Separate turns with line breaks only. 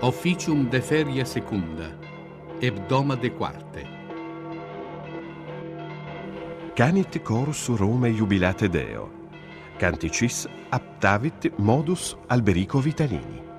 Officium de feria secunda, hebdomade quarte.
Canit cors Rome jubilate Deo. Canticis aptavit modus Alberico Vitalini.